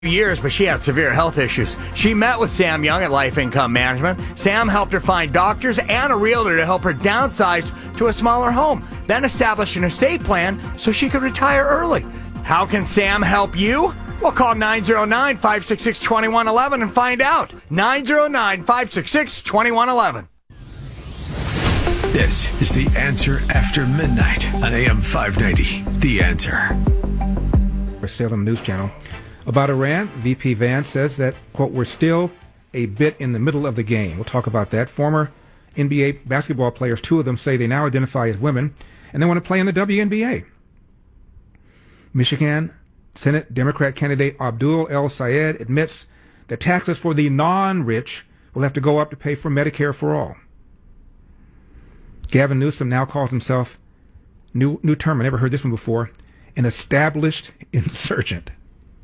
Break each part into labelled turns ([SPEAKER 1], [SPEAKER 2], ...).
[SPEAKER 1] years, but she had severe health issues. She met with Sam Young at Life Income Management. Sam helped her find doctors and a realtor to help her downsize to a smaller home, then establish an estate plan so she could retire early. How can Sam help you? Well, call 909-566-2111 and find out. 909-566-2111.
[SPEAKER 2] This is The Answer After Midnight on AM 590. The Answer.
[SPEAKER 3] Salem News Channel. About Iran, VP Vance says that, quote, we're still a bit in the middle of the game. We'll talk about that. Former NBA basketball players, two of them, say they now identify as women and they want to play in the WNBA. Michigan Senate Democrat candidate Abdul El Sayed admits that taxes for the non-rich will have to go up to pay for Medicare for all. Gavin Newsom now calls himself, new term, I never heard this one before, an established insurgent.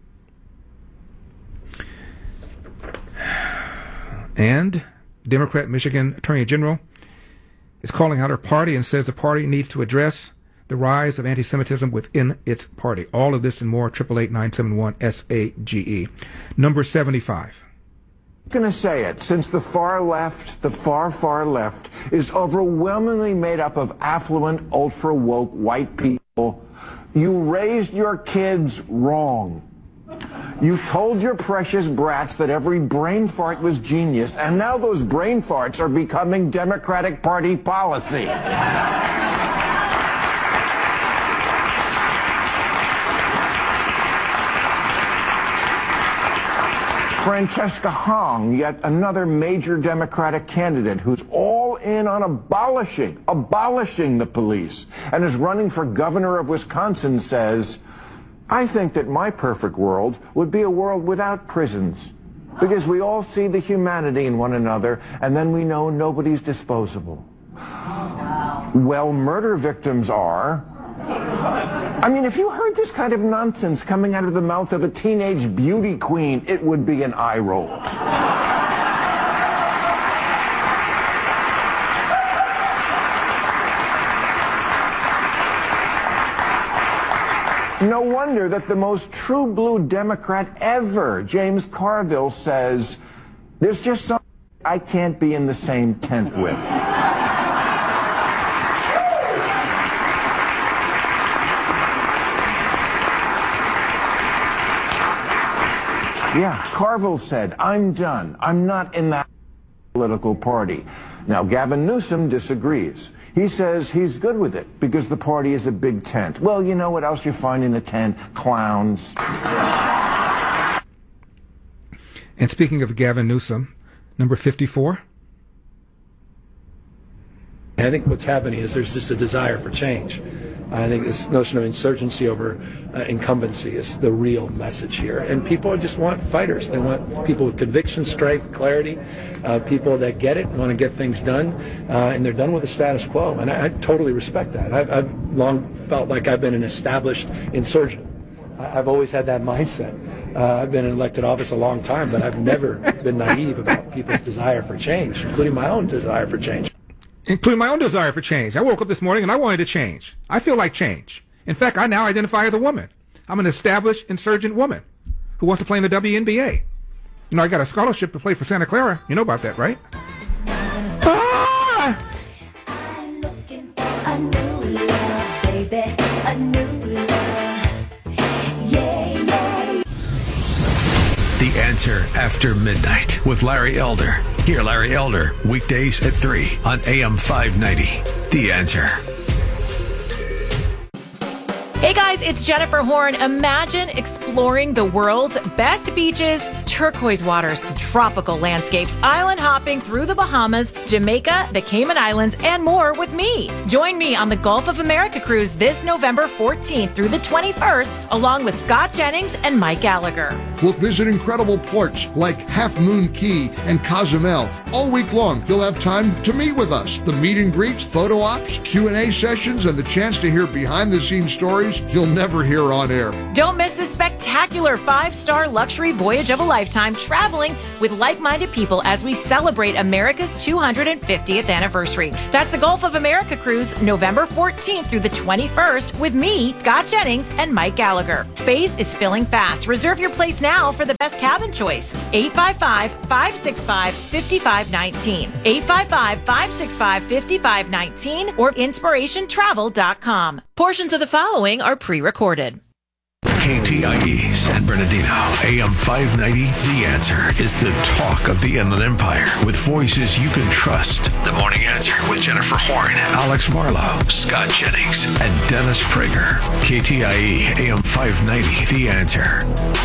[SPEAKER 3] And Democrat Michigan Attorney General is calling out her party and says the party needs to address the rise of anti-Semitism within its party. All of this and more, 888-971-SAGE. Number 75.
[SPEAKER 4] I'm going to say it. Since the far left, the far, far left, is overwhelmingly made up of affluent, ultra-woke white people, you raised your kids wrong. You told your precious brats that every brain fart was genius, and now those brain farts are becoming Democratic Party policy. Francesca Hong, yet another major Democratic candidate who's all in on abolishing the police and is running for governor of Wisconsin, says, I think that my perfect world would be a world without prisons, because we all see the humanity in one another, and then we know nobody's disposable. Well, murder victims are. I mean, if you heard this kind of nonsense coming out of the mouth of a teenage beauty queen, it would be an eye roll. No wonder that the most true blue Democrat ever, James Carville, says, there's just something I can't be in the same tent with. Yeah, Carville said, I'm done. I'm not in that political party. Now, Gavin Newsom disagrees. He says he's good with it because the party is a big tent. Well, you know what else you find in a tent? Clowns.
[SPEAKER 3] And speaking of Gavin Newsom, number 54.
[SPEAKER 5] I think what's happening is there's just a desire for change. I think this notion of insurgency over incumbency is the real message here. And people just want fighters. They want people with conviction, strength, clarity, people that get it, want to get things done, and they're done with the status quo. And I totally respect that. I've long felt like I've been an established insurgent. I've always had that mindset. I've been in elected office a long time, but I've never been naive about people's desire for change, including my own desire for change.
[SPEAKER 3] Including my own desire for change. I woke up this morning and I wanted to change. I feel like change. In fact, I now identify as a woman. I'm an established insurgent woman who wants to play in the WNBA. You know, I got a scholarship to play for Santa Clara. You know about that, right? Ah!
[SPEAKER 6] I'm looking for a new love, baby, a new love. Yeah, yeah.
[SPEAKER 2] The Answer After Midnight with Larry Elder. Hear Larry Elder weekdays at 3 on AM 590. The Answer.
[SPEAKER 7] Hey guys, it's Jennifer Horn. Imagine exploring the world's best beaches, turquoise waters, tropical landscapes, island hopping through the Bahamas, Jamaica, the Cayman Islands, and more with me. Join me on the Gulf of America cruise this November 14th through the 21st, along with Scott Jennings and Mike Gallagher.
[SPEAKER 8] We'll visit incredible ports like Half Moon Key and Cozumel. All week long, you'll have time to meet with us. The meet and greets, photo ops, Q&A sessions, and the chance to hear behind-the-scenes stories you'll you'll never hear on air.
[SPEAKER 7] Don't miss this spectacular 5-star luxury voyage of a lifetime traveling with like-minded people as we celebrate America's 250th anniversary. That's the Gulf of America cruise, November 14th through the 21st with me, Scott Jennings, and Mike Gallagher. Space is filling fast. Reserve your place now for the best cabin choice. 855-565-5519. 855-565-5519 or inspirationtravel.com. Portions of the following are pre-recorded.
[SPEAKER 2] KTIE San Bernardino, AM 590, The Answer is the talk of the Inland Empire with voices you can trust. The Morning Answer with Jennifer Horn, Alex Marlowe, Scott Jennings, and Dennis Prager. KTIE, AM 590, The Answer.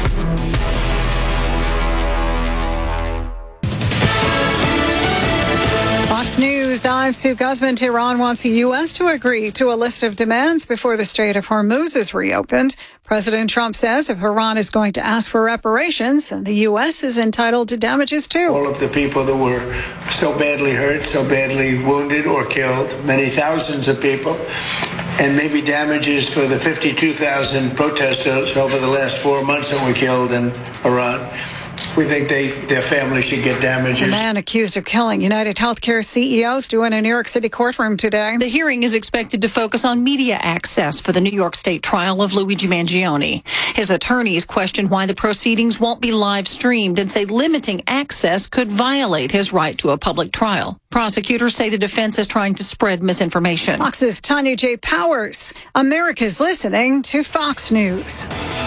[SPEAKER 9] Fox News, I'm Sue Guzman. Iran wants the U.S. to agree to a list of demands before the Strait of Hormuz is reopened. President Trump says if Iran is going to ask for reparations, then the U.S. is entitled to damages too.
[SPEAKER 10] All of the people that were so badly hurt, so badly wounded or killed, many thousands of people, and maybe damages for the 52,000 protesters over the last 4 months that were killed in Iran. We think their families should get damages.
[SPEAKER 9] The man accused of killing United Healthcare CEOs due in a New York City courtroom today.
[SPEAKER 11] The hearing is expected to focus on media access for the New York State trial of Luigi Mangione. His attorneys question why the proceedings won't be live streamed and say limiting access could violate his right to a public trial. Prosecutors say the defense is trying to spread misinformation.
[SPEAKER 9] Fox's Tanya J. Powers. America's listening to Fox News.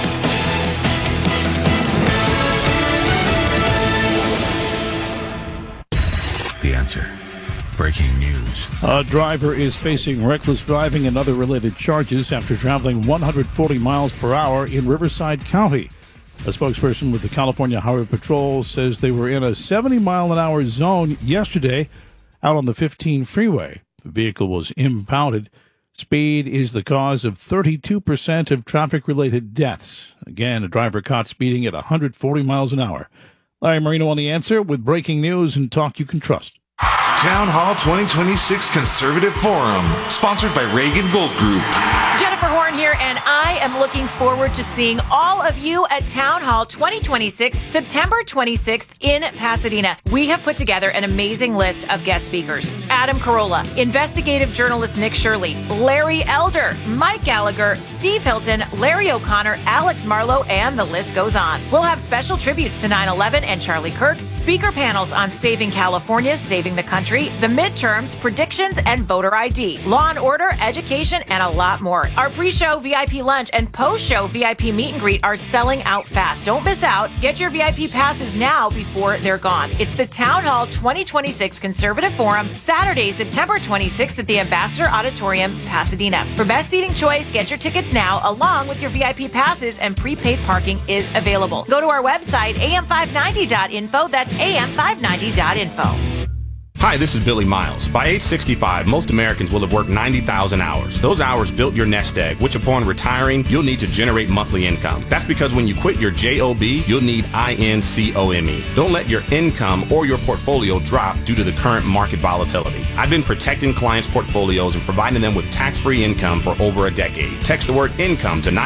[SPEAKER 2] The Answer. Breaking news.
[SPEAKER 12] A driver is facing reckless driving and other related charges after traveling 140 miles per hour in Riverside County. A spokesperson with the California Highway Patrol says they were in a 70-mile-an-hour zone yesterday out on the 15 freeway. The vehicle was impounded. Speed is the cause of 32% of traffic-related deaths. Again, a driver caught speeding at 140 miles an hour. Larry Marino on The Answer with breaking news and talk you can trust.
[SPEAKER 13] Town Hall 2026 Conservative Forum, sponsored by Reagan Gold Group.
[SPEAKER 7] Jennifer Horn here, and I am looking forward to seeing all of you at Town Hall 2026, September 26th in Pasadena. We have put together an amazing list of guest speakers. Adam Carolla, investigative journalist Nick Shirley, Larry Elder, Mike Gallagher, Steve Hilton, Larry O'Connor, Alex Marlowe, and the list goes on. We'll have special tributes to 9/11 and Charlie Kirk, speaker panels on saving California, saving the country, the midterms, predictions, and voter ID, law and order, education, and a lot more. Our pre-show VIP lunch and post-show VIP meet and greet are selling out fast. Don't miss out. Get your VIP passes now before they're gone. It's the Town Hall 2026 Conservative Forum, Saturday, September 26th at the Ambassador Auditorium, Pasadena. For best seating choice, get your tickets now along with your VIP passes, and prepaid parking is available. Go to our website, am590.info. That's am590.info.
[SPEAKER 14] Hi, this is Billy Miles. By age 65, most Americans will have worked 90,000 hours. Those hours built your nest egg, which upon retiring, you'll need to generate monthly income. That's because when you quit your JOB, you'll need INCOME. Don't let your income or your portfolio drop due to the current market volatility. I've been protecting clients' portfolios and providing them with tax-free income for over a decade. Text the word income to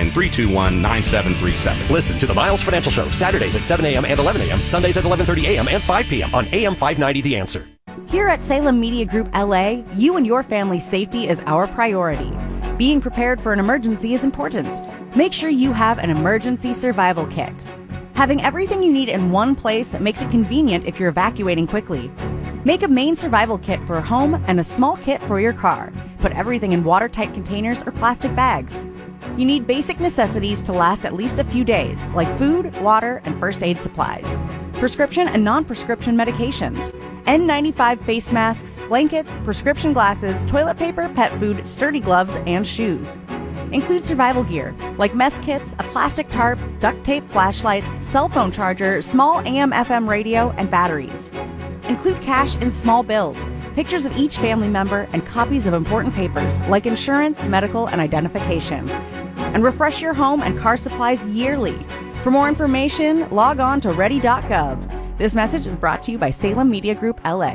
[SPEAKER 14] 909-321-9737.
[SPEAKER 15] Listen to the Miles Financial Show, Saturdays at 7 a.m. and 11 a.m., Sundays at 11:30 a.m. and 5 p.m. on AM 590 The Answer.
[SPEAKER 16] Here at Salem Media Group LA, you and your family's safety is our priority. Being prepared for an emergency is important. Make sure you have an emergency survival kit. Having everything you need in one place makes it convenient if you're evacuating quickly. Make a main survival kit for a home and a small kit for your car. Put everything in watertight containers or plastic bags. You need basic necessities to last at least a few days, like food, water, and first aid supplies. Prescription and non-prescription medications. N95 face masks, blankets, prescription glasses, toilet paper, pet food, sturdy gloves, and shoes. Include survival gear, like mess kits, a plastic tarp, duct tape, flashlights, cell phone charger, small AM/FM radio, and batteries. Include cash and small bills, pictures of each family member, and copies of important papers, like insurance, medical, and identification. And refresh your home and car supplies yearly. For more information, log on to ready.gov. This message is brought to you by Salem Media Group LA.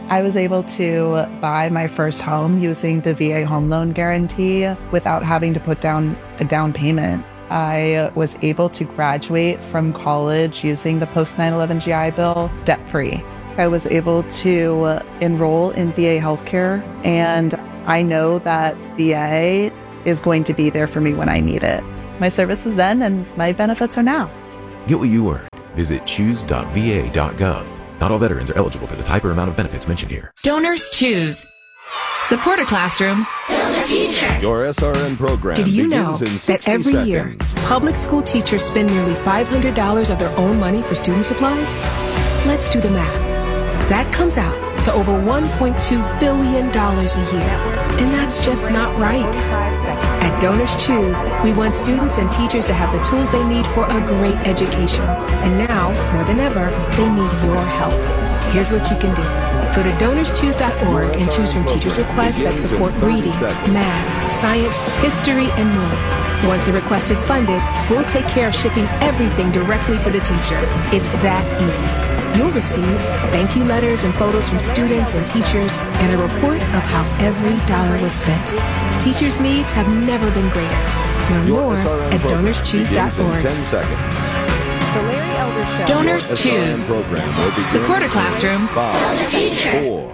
[SPEAKER 17] I was able to buy my first home using the VA home loan guarantee without having to put down a down payment. I was able to graduate from college using the post 9/11 GI Bill debt-free. I was able to enroll in VA healthcare, and I know that VA is going to be there for me when I need it. My service was then, and my benefits are now.
[SPEAKER 18] Get what you earned. Visit choose.va.gov. Not all veterans are eligible for the type or amount of benefits mentioned here.
[SPEAKER 19] Donors Choose. Support a classroom. Build a future.
[SPEAKER 20] Your SRN program.
[SPEAKER 21] Did you know
[SPEAKER 20] begins in
[SPEAKER 21] that
[SPEAKER 20] 60
[SPEAKER 21] every
[SPEAKER 20] seconds.
[SPEAKER 21] year, public school teachers spend nearly $500 of their own money for student supplies? Let's do the math. That comes out to over $1.2 billion a year. And that's just not right. At Donors Choose, we want students and teachers to have the tools they need for a great education. And now, more than ever, they need your help. Here's what you can do. Go to donorschoose.org and choose from teachers' requests that support reading, math, science, history, and more. Once a request is funded, we'll take care of shipping everything directly to the teacher. It's that easy. You'll receive thank you letters and photos from students and teachers and a report of how every dollar was spent. Teachers' needs have never been greater. Learn more at donorschoose.org.
[SPEAKER 20] 10 seconds.
[SPEAKER 16] The Larry Elder Show.
[SPEAKER 19] Donors
[SPEAKER 20] Your
[SPEAKER 19] Choose.
[SPEAKER 20] SRN program will begin
[SPEAKER 19] Support a
[SPEAKER 20] in
[SPEAKER 19] classroom.
[SPEAKER 20] 5, 4.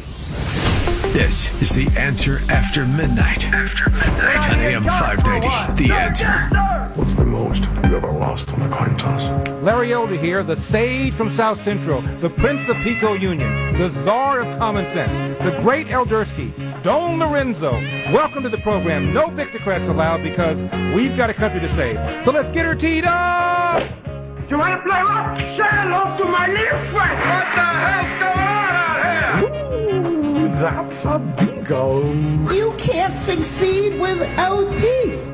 [SPEAKER 2] This is The Answer After Midnight. On AM 590, The Answer.
[SPEAKER 4] What's the most you ever lost on a coin toss?
[SPEAKER 3] Larry Elder here, the sage from South Central, the Prince of Pico Union, the Czar of Common Sense, the Great Eldersky, Don Lorenzo. Welcome to the program. No Victocrats allowed because we've got a country to save. So let's get her teed up!
[SPEAKER 22] You want to play rock? Say hello to my little friend. What the hell's going on out here?
[SPEAKER 4] Ooh, that's a bingo.
[SPEAKER 22] You can't succeed without teeth.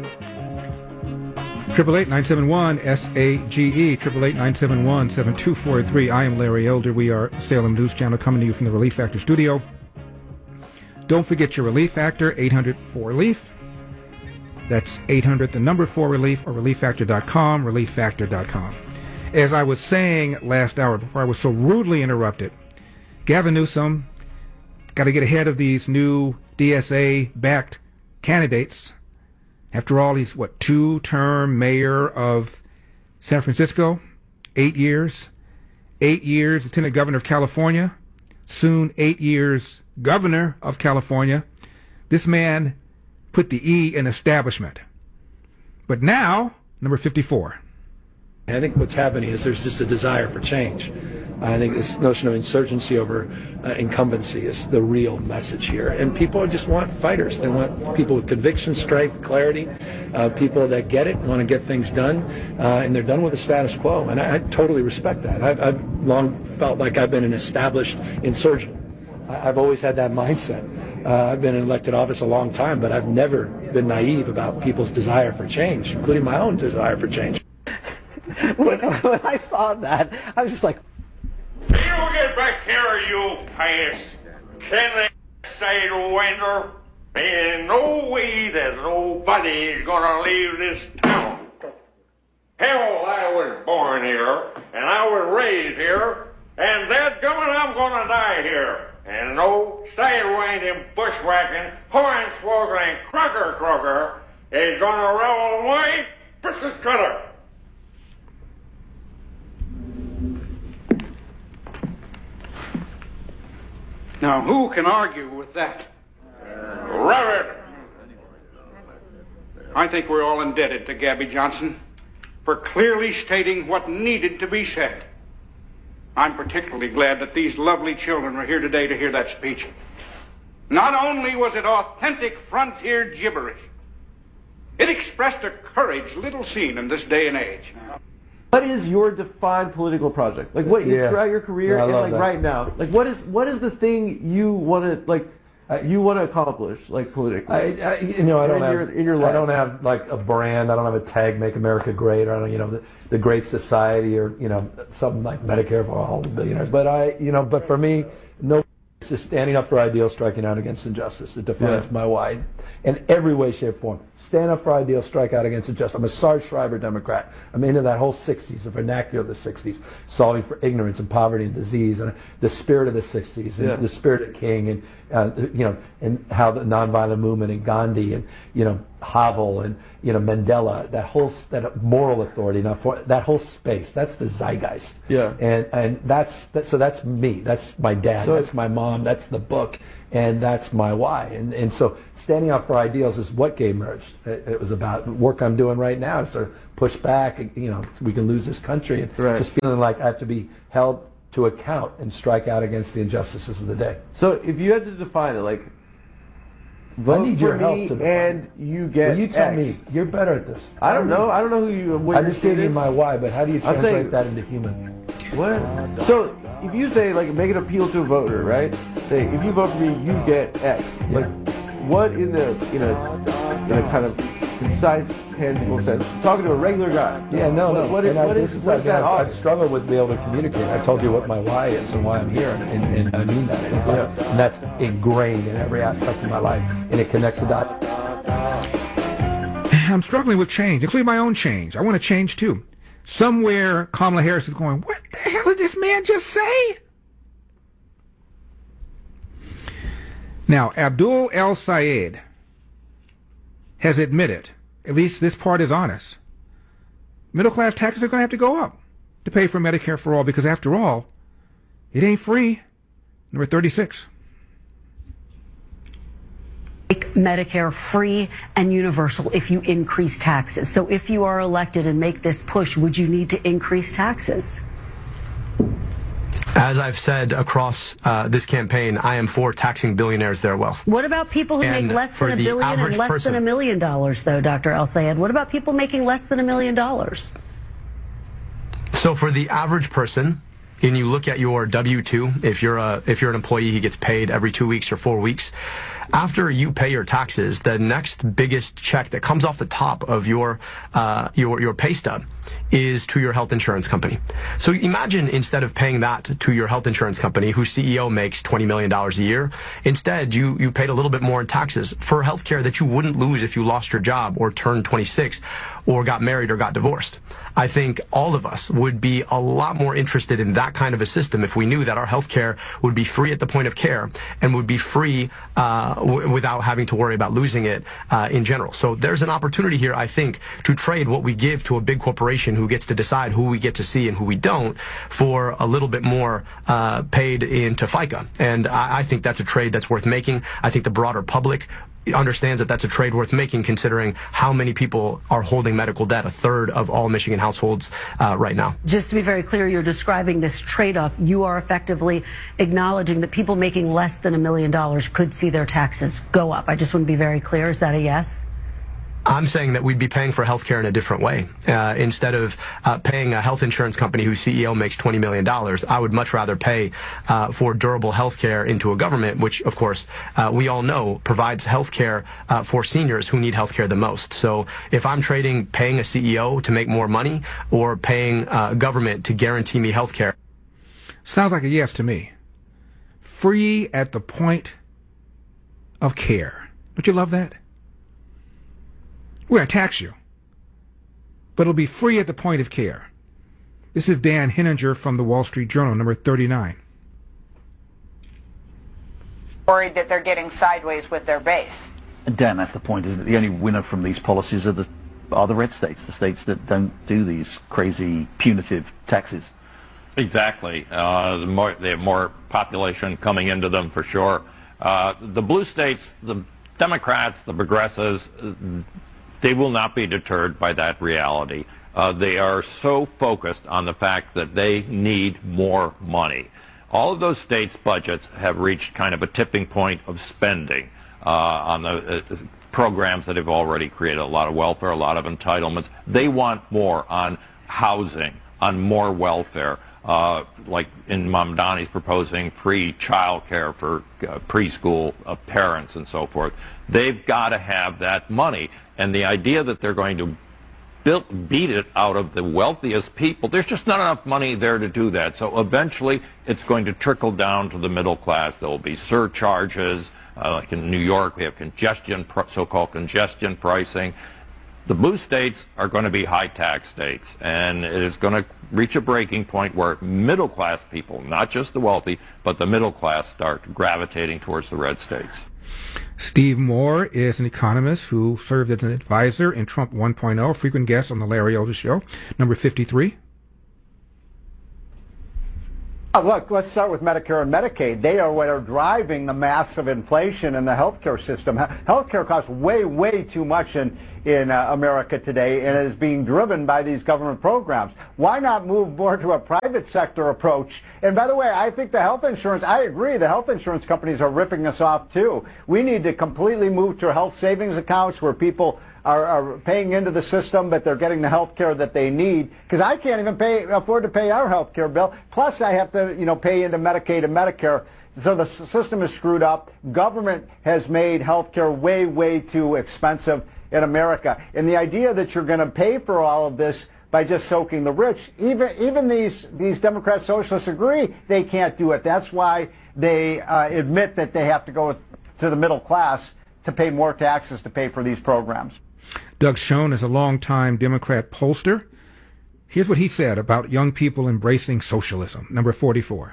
[SPEAKER 3] 888-971-SAGE, 888-971-7243. I am Larry Elder. We are Salem News Channel coming to you from the Relief Factor studio. Don't forget your Relief Factor, 800-4-RELIEF. That's 800, the number 4-RELIEF, or ReliefFactor.com, ReliefFactor.com. As I was saying last hour before I was so rudely interrupted, Gavin Newsom got to get ahead of these new DSA-backed candidates. After all, he's, two-term mayor of San Francisco, 8 years. 8 years lieutenant governor of California. Soon 8 years governor of California. This man put the E in establishment. But now, number 54.
[SPEAKER 5] I think what's happening is there's just a desire for change. I think this notion of insurgency over incumbency is the real message here. And people just want fighters. They want people with conviction, strength, clarity, people that get it, want to get things done, and they're done with the status quo. And I totally respect that. I've long felt like I've been an established insurgent. I've always had that mindset. I've been in elected office a long time, but I've never been naive about people's desire for change, including my own desire for change.
[SPEAKER 23] When I saw that, I was just like,
[SPEAKER 22] You get back here, you pass. Can they say to Wender? There's no way that nobody's gonna leave this town. Hell, I was born here, and I was raised here, and dadgummit, I'm gonna die here. And no sidewinding, bushwhacking, hornswoggling, crocker is gonna roll away biscuit cutter.
[SPEAKER 24] Now, who can argue with that?
[SPEAKER 22] Reverend.
[SPEAKER 24] I think we're all indebted to Gabby Johnson for clearly stating what needed to be said. I'm particularly glad that these lovely children are here today to hear that speech. Not only was it authentic frontier gibberish, it expressed a courage little seen in this day and age.
[SPEAKER 25] What is your defined political project? Like what throughout your career and like right now? Like what is the thing you want to accomplish like politically?
[SPEAKER 5] I don't have
[SPEAKER 25] in your life.
[SPEAKER 5] I don't have like a brand. I don't have a tag, Make America Great, or I don't, the Great Society, or something like Medicare for all the billionaires. But but for me, no
[SPEAKER 1] just standing up for ideals, striking out against injustice. It defines my why in every way, shape, form. Stand up for ideals, strike out against injustice. I'm a Sarge Schreiber Democrat. I'm into that whole 60s, the vernacular of the 60s, solving for ignorance and poverty and disease, and the spirit of the 60s, and the spirit of King, and and how the nonviolent movement, and Gandhi, and Havel, and Mandela, that moral authority, that whole space. That's the zeitgeist. Yeah. And so that's me. That's my dad. So that's my mom. That's the book. And that's my why. And so standing up for ideals is what Gay Merged. It was about work I'm doing right now to sort of push back, we can lose this country. And just feeling like I have to be held to account and strike out against the injustices of the day.
[SPEAKER 25] So if you had to define it, like, vote
[SPEAKER 1] I need
[SPEAKER 25] for
[SPEAKER 1] your help
[SPEAKER 25] me
[SPEAKER 1] to define
[SPEAKER 25] and
[SPEAKER 1] it.
[SPEAKER 25] you get
[SPEAKER 1] You tell
[SPEAKER 25] X.
[SPEAKER 1] me. You're better at this.
[SPEAKER 25] I don't know. I don't know who you.
[SPEAKER 1] I just gave you my why, but how do you
[SPEAKER 25] I'm
[SPEAKER 1] translate
[SPEAKER 25] saying-
[SPEAKER 1] that into human?
[SPEAKER 25] What? So if you say, like, make an appeal to a voter, right? Say, if you vote for me, you get X. Like, what in a kind of concise, tangible sense? Talking to a regular guy.
[SPEAKER 1] Yeah, no.
[SPEAKER 25] What is that off?
[SPEAKER 1] I've struggled with being able to communicate. I told you what my why is and why I'm here, and I mean that. And that's ingrained in every aspect of my life, and it connects the dots.
[SPEAKER 3] I'm struggling with change, including my own change. I want to change too. Somewhere Kamala Harris is going, what the hell did this man just say? Now, Abdul El Sayed has admitted, at least this part is honest, middle class taxes are going to have to go up to pay for Medicare for all, because after all, it ain't free. Number 36.
[SPEAKER 6] Make Medicare free and universal if you increase taxes. So if you are elected and make this push, would you need to increase taxes?
[SPEAKER 8] As I've said across this campaign, I am for taxing billionaires their wealth.
[SPEAKER 6] What about people who
[SPEAKER 8] And
[SPEAKER 6] make less
[SPEAKER 8] for
[SPEAKER 6] than $1
[SPEAKER 8] the
[SPEAKER 6] billion and
[SPEAKER 8] average
[SPEAKER 6] less
[SPEAKER 8] person-
[SPEAKER 6] than $1 million, though, Dr. El Sayed? What about people making less than $1 million?
[SPEAKER 8] So for the average person, and you look at your W-2, if you're an employee who gets paid every 2 weeks or 4 weeks, after you pay your taxes, the next biggest check that comes off the top of your pay stub is to your health insurance company. So imagine instead of paying that to your health insurance company, whose CEO makes $20 million a year, instead you paid a little bit more in taxes for health care that you wouldn't lose if you lost your job or turned 26 or got married or got divorced. I think all of us would be a lot more interested in that kind of a system if we knew that our health care would be free at the point of care and would be free without having to worry about losing it in general. So there's an opportunity here, I think, to trade what we give to a big corporation who gets to decide who we get to see and who we don't for a little bit more paid into FICA. And I think that's a trade that's worth making. I think the broader public understands that that's a trade worth making, considering how many people are holding medical debt, a third of all Michigan households right now.
[SPEAKER 6] Just to be very clear, you're describing this trade-off. You are effectively acknowledging that people making less than $1 million could see their taxes go up. I just want to be very clear. Is that a yes?
[SPEAKER 8] I'm saying that we'd be paying for health care in a different way. Instead of paying a health insurance company whose CEO makes $20 million, I would much rather pay for durable health care into a government, which, of course, we all know provides health care for seniors who need health care the most. So if I'm trading paying a CEO to make more money or paying government to guarantee me health care.
[SPEAKER 3] Sounds like a yes to me. Free at the point of care. Don't you love that? We're going to tax you, but it'll be free at the point of care. This is Dan Henninger from the Wall Street Journal, number 39.
[SPEAKER 10] Worried that they're getting sideways with their base.
[SPEAKER 11] And Dan, that's the point, isn't it? The only winner from these policies are the red states, the states that don't do these crazy punitive taxes.
[SPEAKER 26] Exactly. They have more population coming into them for sure. The blue states, the Democrats, the progressives, they will not be deterred by that reality. They are so focused on the fact that they need more money. All of those states' budgets have reached kind of a tipping point of spending on the programs that have already created a lot of welfare, a lot of entitlements. They want more on housing, on more welfare. Like in Mamdani's proposing free child care for preschool parents and so forth. They've got to have that money. And the idea that they're going to beat it out of the wealthiest people. There's just not enough money there to do that. So eventually it's going to trickle down to the middle class. There will be surcharges. Like in New York, we have so-called congestion pricing. The blue states are going to be high-tax states, and it is going to reach a breaking point where middle-class people, not just the wealthy, but the middle class, start gravitating towards the red states.
[SPEAKER 3] Steve Moore is an economist who served as an advisor in Trump 1.0, frequent guest on the Larry Elder Show. Number 53.
[SPEAKER 7] Look, let's start with Medicare and Medicaid. They are what are driving the massive inflation in the healthcare system. Healthcare costs way too much in America today, and it is being driven by these government programs. Why not move more to a private sector approach? And by the way, I think I agree, the health insurance companies are ripping us off too. We need to completely move to health savings accounts where people are paying into the system, but they're getting the health care that they need. Because I can't even afford to pay our health care bill. Plus, I have to, pay into Medicaid and Medicare. So the system is screwed up. Government has made health care way too expensive in America. And the idea that you're going to pay for all of this by just soaking the rich, even these Democrat socialists agree they can't do it. That's why they admit that they have to go to the middle class to pay more taxes to pay for these programs.
[SPEAKER 3] Doug Schoen is a longtime Democrat pollster. Here's what he said about young people embracing socialism. Number 44.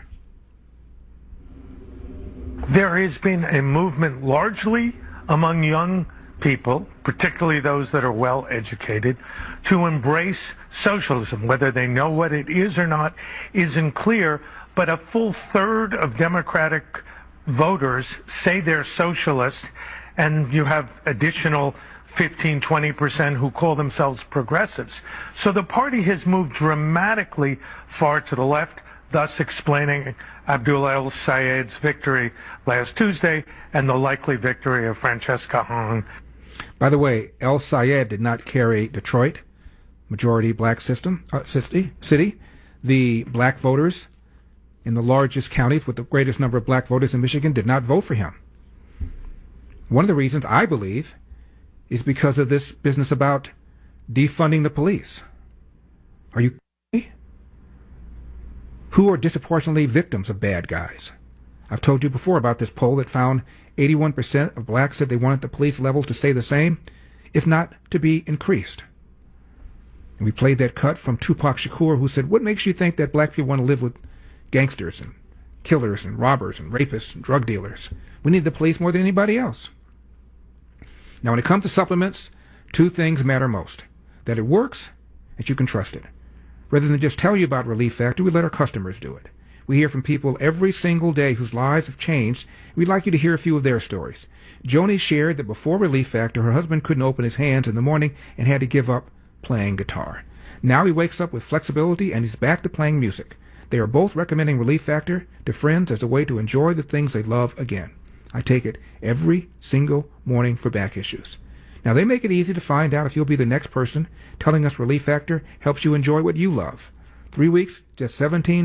[SPEAKER 9] There has been a movement largely among young people, particularly those that are well educated, to embrace socialism. Whether they know what it is or not isn't clear, but a full third of Democratic voters say they're socialist, and you have additional 15-20% who call themselves progressives. So the party has moved dramatically far to the left, thus explaining Abdullah El-Sayed's victory last Tuesday and the likely victory of Francesca Hong.
[SPEAKER 3] By the way, El-Sayed did not carry Detroit, majority black city. The black voters in the largest counties with the greatest number of black voters in Michigan did not vote for him. One of the reasons, I believe, is because of this business about defunding the police. Are you kidding me? Who are disproportionately victims of bad guys? I've told you before about this poll that found 81% of blacks said they wanted the police levels to stay the same, if not to be increased. And we played that cut from Tupac Shakur, who said, what makes you think that black people want to live with gangsters and killers and robbers and rapists and drug dealers? We need the police more than anybody else. Now, when it comes to supplements, two things matter most. That it works, and you can trust it. Rather than just tell you about Relief Factor, we let our customers do it. We hear from people every single day whose lives have changed. We'd like you to hear a few of their stories. Joni shared that before Relief Factor, her husband couldn't open his hands in the morning and had to give up playing guitar. Now he wakes up with flexibility and he's back to playing music. They are both recommending Relief Factor to friends as a way to enjoy the things they love again. I take it every single morning for back issues. Now, they make it easy to find out if you'll be the next person telling us Relief Factor helps you enjoy what you love. 3 weeks, just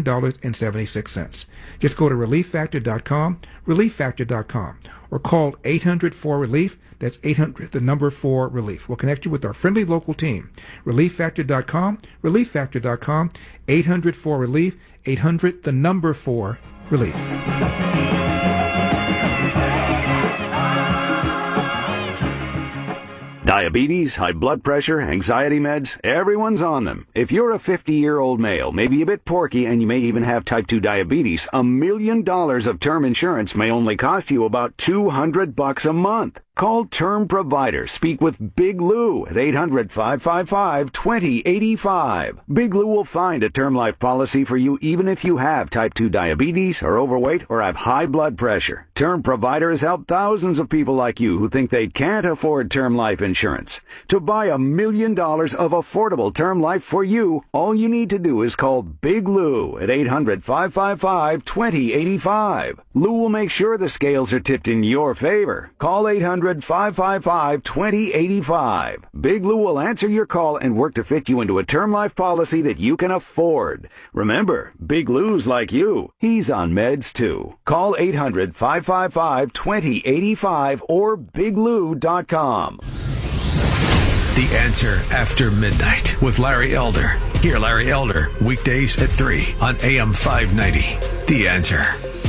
[SPEAKER 3] $17.76. Just go to ReliefFactor.com, ReliefFactor.com, or call 800-4-RELIEF. That's 800-4-RELIEF. We'll connect you with our friendly local team. ReliefFactor.com, ReliefFactor.com, 800-4-RELIEF, 800-4-RELIEF.
[SPEAKER 12] Diabetes, high blood pressure, anxiety meds, everyone's on them. If you're a 50-year-old male, maybe a bit porky, and you may even have type 2 diabetes, $1 million of term insurance may only cost you about $200 a month. Call Term Provider. Speak with Big Lou at 800-555-2085. Big Lou will find a term life policy for you even if you have type 2 diabetes, are overweight, or have high blood pressure. Term Provider has helped thousands of people like you who think they can't afford term life insurance. To buy $1 million of affordable term life for you, all you need to do is call Big Lou at 800-555-2085. Lou will make sure the scales are tipped in your favor. Call 800-555-2085. Big Lou will answer your call and work to fit you into a term life policy that you can afford. Remember, Big Lou's like you. He's on meds too. Call 800-555-2085 or biglou.com.
[SPEAKER 2] The Answer After Midnight with Larry Elder. Hear Larry Elder weekdays at 3 on AM 590. The Answer.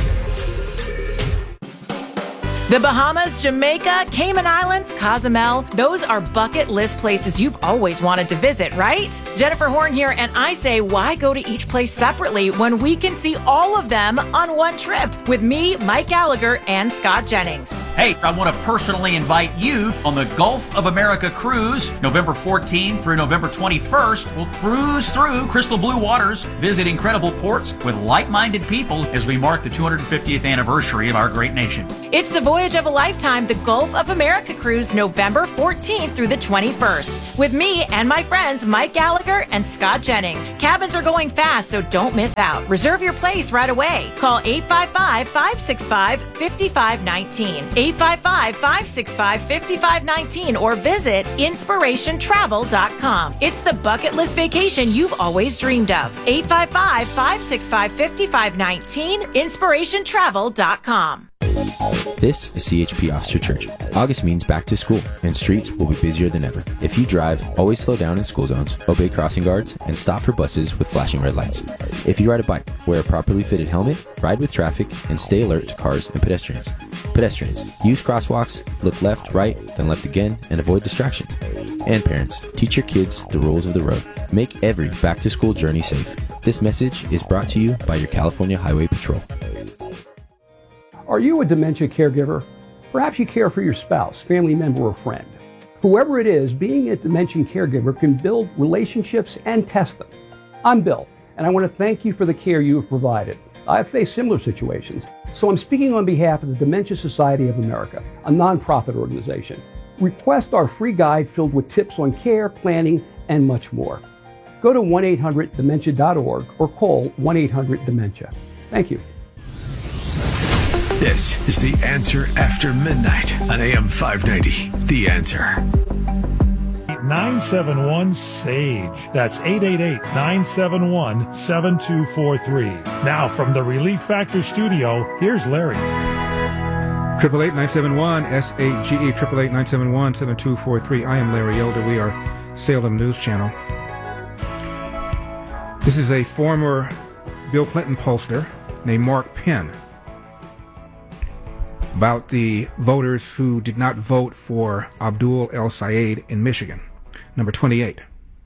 [SPEAKER 13] The Bahamas, Jamaica, Cayman Islands, Cozumel, those are bucket list places you've always wanted to visit, right? Jennifer Horn here, and I say, why go to each place separately when we can see all of them on one trip with me, Mike Gallagher, and Scott Jennings?
[SPEAKER 14] Hey, I want to personally invite you on the Gulf of America cruise, November 14th through November 21st. We'll cruise through crystal blue waters, visit incredible ports with like-minded people as we mark the 250th anniversary of our great nation.
[SPEAKER 13] It's the voyage of a lifetime, the Gulf of America cruise, November 14th through the 21st, with me and my friends Mike Gallagher and Scott Jennings. Cabins are going fast, so don't miss out. Reserve your place right away. Call 855-565-5519. 855-565-5519 or visit inspirationtravel.com. It's the bucket list vacation you've always dreamed of. 855-565-5519, inspirationtravel.com.
[SPEAKER 15] This is CHP Officer Church. August means back to school, and streets will be busier than ever. If you drive, always slow down in school zones, obey crossing guards, and stop for buses with flashing red lights. If you ride a bike, wear a properly fitted helmet, ride with traffic, and stay alert to cars and pedestrians. Pedestrians, use crosswalks, look left, right, then left again, and avoid distractions. And parents, teach your kids the rules of the road. Make every back-to-school journey safe. This message is brought to you by your California Highway Patrol.
[SPEAKER 17] Are you a dementia caregiver? Perhaps you care for your spouse, family member, or friend. Whoever it is, being a dementia caregiver can build relationships and test them. I'm Bill, and I want to thank you for the care you have provided. I've faced similar situations, so I'm speaking on behalf of the Dementia Society of America, a nonprofit organization. Request our free guide filled with tips on care, planning, and much more. Go to 1-800-DEMENTIA.org or call 1-800-DEMENTIA. Thank you.
[SPEAKER 2] This is The Answer After Midnight on AM 590. The Answer.
[SPEAKER 9] 971-SAGE. That's 888-971-7243. Now, from the Relief Factor studio, here's Larry.
[SPEAKER 3] 888-971-SAGE, 888-971-7243. I am Larry Elder. We are Salem News Channel. This is a former Bill Clinton pollster named Mark Penn about the voters who did not vote for Abdul El-Sayed in Michigan. Number 28.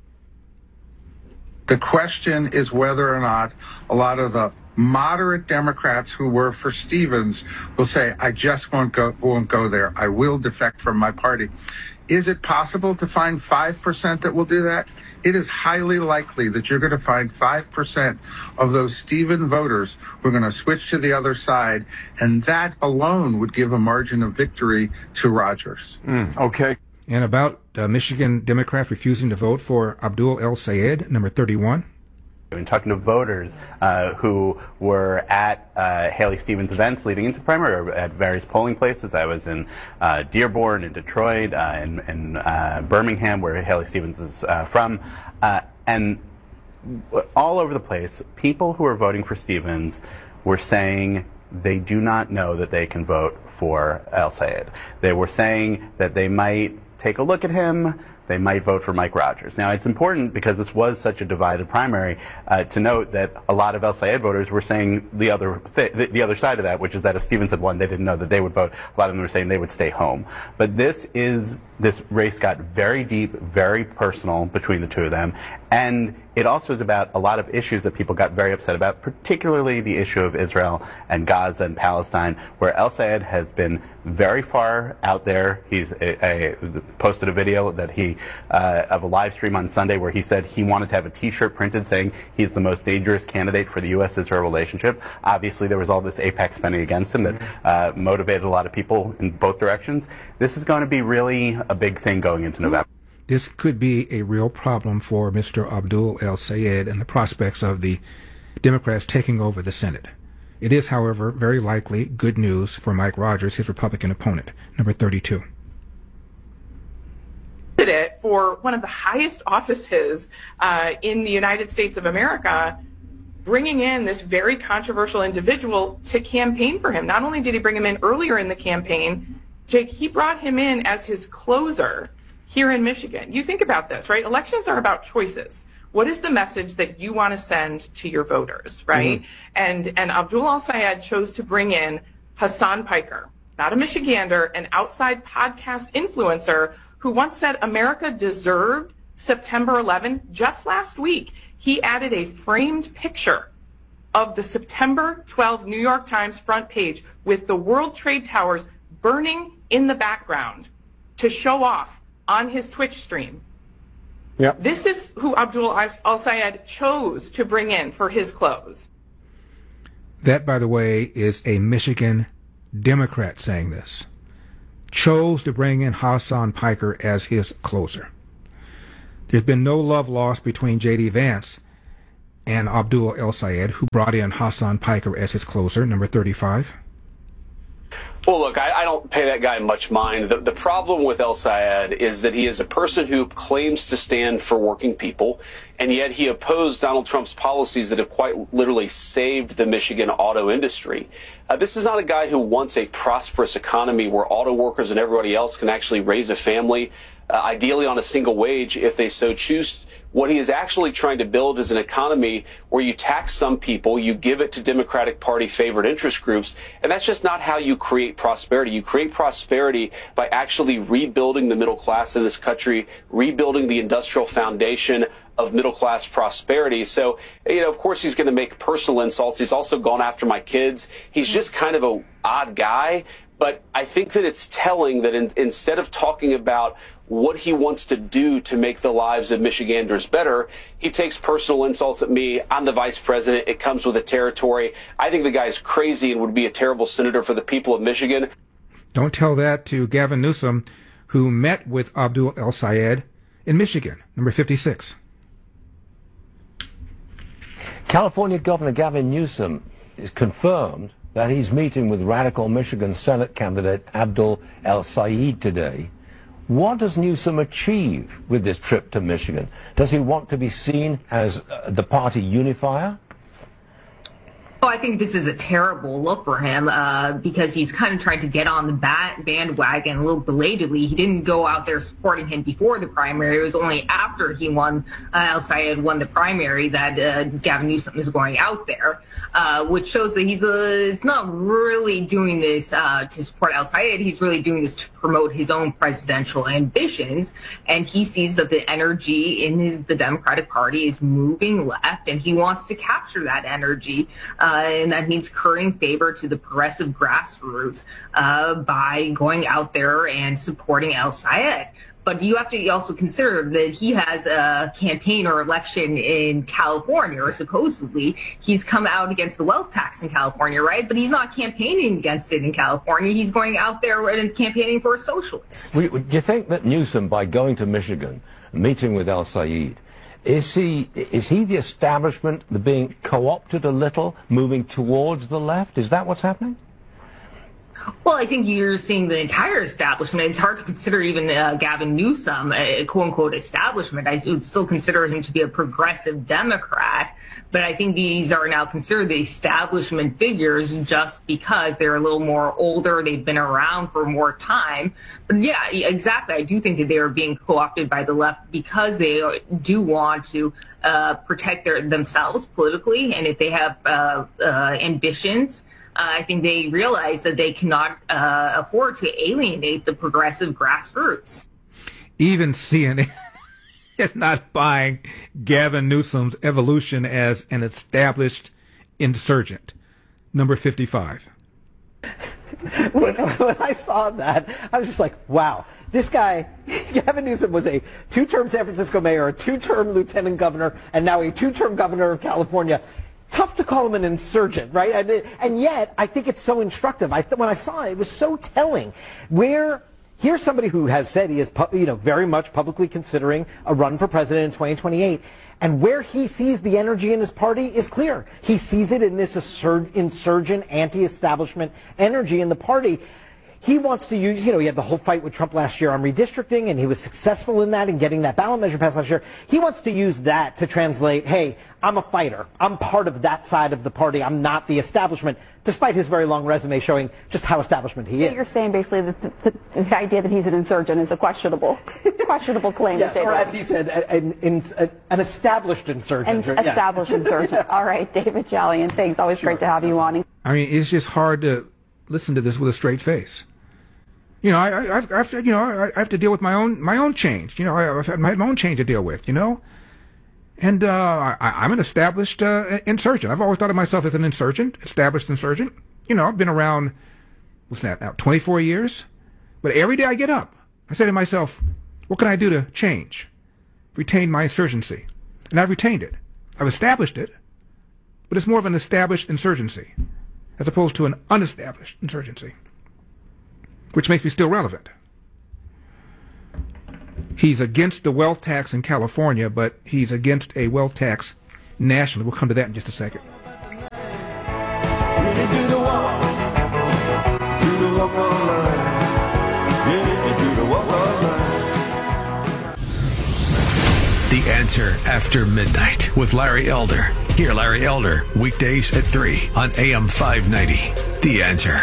[SPEAKER 18] The question is whether or not a lot of the moderate Democrats who were for Stevens will say, I just won't go there. I will defect from my party. Is it possible to find 5% that will do that? It is highly likely that you're going to find 5% of those Stevens voters who are going to switch to the other side, and that alone would give a margin of victory to Rogers.
[SPEAKER 3] Okay. And about Michigan Democrats refusing to vote for Abdul El-Sayed, number 31.
[SPEAKER 21] And talking to voters who were at Haley Stevens events leading into the primary or at various polling places. I was in Dearborn, in Detroit, in Birmingham, where Haley Stevens is from, and all over the place, people who are voting for Stevens were saying they do not know that they can vote for El-Sayed. They were saying that they might take a look at him. They might vote for Mike Rogers. Now, it's important because this was such a divided primary to note that a lot of El-Sayed voters were saying the other side of that, which is that if Stevens had won, they didn't know that they would vote. A lot of them were saying they would stay home. But this race got very deep, very personal between the two of them, and it also is about a lot of issues that people got very upset about, particularly the issue of Israel and Gaza and Palestine, where El-Sayed has been very far out there. He's posted a video that of a live stream on Sunday where he said he wanted to have a T-shirt printed saying he's the most dangerous candidate for the U.S.-Israel relationship. Obviously, there was all this AIPAC spending against him that motivated a lot of people in both directions. This is going to be really a big thing going into November.
[SPEAKER 3] This could be a real problem for Mr. Abdul El-Sayed and the prospects of the Democrats taking over the Senate. It is, however, very likely good news for Mike Rogers, his Republican opponent, number 32.
[SPEAKER 27] It for one of the highest offices in the United States of America, bringing in this very controversial individual to campaign for him. Not only did he bring him in earlier in the campaign, Jake, he brought him in as his closer here in Michigan. You think about this, right? Elections are about choices. What is the message that you want to send to your voters, right? And Abdul El-Sayed chose to bring in Hassan Piker, not a Michigander, an outside podcast influencer who once said America deserved September 11. Just last week, he added a framed picture of the September 12 New York Times front page with the World Trade Towers burning in the background to show off on his Twitch stream.
[SPEAKER 7] Yep.
[SPEAKER 27] This is who Abdul El-Sayed chose to bring in for his close.
[SPEAKER 3] That, by the way, is a Michigan Democrat saying this. Chose to bring in Hassan Piker as his closer. There's been no love lost between J.D. Vance and Abdul El-Sayed, who brought in Hassan Piker as his closer, number 35.
[SPEAKER 4] Well, look, I don't pay that guy much mind. The problem with El-Sayed is that he is a person who claims to stand for working people, and yet he opposed Donald Trump's policies that have quite literally saved the Michigan auto industry. This is not a guy who wants a prosperous economy where auto workers and everybody else can actually raise a family, ideally on a single wage if they so choose. What he is actually trying to build is an economy where you tax some people, you give it to Democratic Party favored interest groups, and that's just not how you create prosperity. You create prosperity by actually rebuilding the middle class in this country, rebuilding the industrial foundation of middle class prosperity. So, of course he's going to make personal insults. He's also gone after my kids. He's just kind of an odd guy. But I think that it's telling that instead of talking about what he wants to do to make the lives of Michiganders better, he takes personal insults at me. I'm the vice president. It comes with the territory. I think the guy's crazy and would be a terrible senator for the people of Michigan.
[SPEAKER 3] Don't tell that to Gavin Newsom, who met with Abdul El-Sayed in Michigan, number 56.
[SPEAKER 16] California Governor Gavin Newsom is confirmed that he's meeting with radical Michigan Senate candidate Abdul El-Sayed today. What does Newsom achieve with this trip to Michigan? Does he want to be seen as the party unifier?
[SPEAKER 19] Oh, I think this is a terrible look for him because he's kind of trying to get on the bandwagon a little belatedly. He didn't go out there supporting him before the primary. It was only after he won, El-Sayed won the primary, that Gavin Newsom is going out there, which shows that he's not really doing this to support El-Sayed. He's really doing this to promote his own presidential ambitions, and he sees that the energy in the Democratic Party is moving left, and he wants to capture that energy. And that means currying favor to the progressive grassroots by going out there and supporting El-Sayed. But you have to also consider that he has a campaign or election in California, or supposedly he's come out against the wealth tax in California, right? But he's not campaigning against it in California. He's going out there and campaigning for a socialist.
[SPEAKER 16] Do you think that Newsom, by going to Michigan, meeting with El-Sayed, is he the establishment being co-opted a little, moving towards the left? Is that what's happening?
[SPEAKER 19] Well, I think you're seeing the entire establishment. It's hard to consider even Gavin Newsom a quote-unquote establishment. I would still consider him to be a progressive Democrat, but I think these are now considered the establishment figures just because they're a little more older, they've been around for more time. But yeah, exactly. I do think that they are being co-opted by the left because they do want to protect themselves politically, and if they have ambitions, I think they realize that they cannot afford to alienate the progressive grassroots.
[SPEAKER 3] Even CNN is not buying Gavin Newsom's evolution as an established insurgent. Number 55.
[SPEAKER 20] When I saw that, I was just like, wow. This guy, Gavin Newsom, was a two-term San Francisco mayor, a two-term lieutenant governor, and now a two-term governor of California. Tough to call him an insurgent, right? And yet, I think it's so instructive. When I saw it, it was so telling. Here's somebody who has said he is, very much publicly considering a run for president in 2028. And where he sees the energy in his party is clear. He sees it in this insurgent, anti-establishment energy in the party. he wants to use, he had the whole fight with Trump last year on redistricting, and he was successful in that and getting that ballot measure passed last year. He wants to use that to translate, hey, I'm a fighter. I'm part of that side of the party. I'm not the establishment, despite his very long resume showing just how establishment he is.
[SPEAKER 1] You're saying basically that the idea that he's an insurgent is a questionable claim.
[SPEAKER 20] Yes,
[SPEAKER 1] to say
[SPEAKER 20] or
[SPEAKER 1] that.
[SPEAKER 20] as he said, an established insurgent.
[SPEAKER 1] An established insurgent. All right, David Chalian, thanks. Always great to have you on.
[SPEAKER 3] I mean, it's just hard to listen to this with a straight face. I have to deal with my own change. I've had my own change to deal with. And I'm an established insurgent. I've always thought of myself as an insurgent, established insurgent. I've been around, what's that now, 24 years? But every day I get up, I say to myself, what can I do to change? Retain my insurgency. And I've retained it. I've established it, but it's more of an established insurgency as opposed to an unestablished insurgency, which makes me still relevant. He's against the wealth tax in California, but he's against a wealth tax nationally. We'll come to that in just a second.
[SPEAKER 2] The Answer After Midnight with Larry Elder. Hear Larry Elder weekdays at 3 on AM 590. The Answer.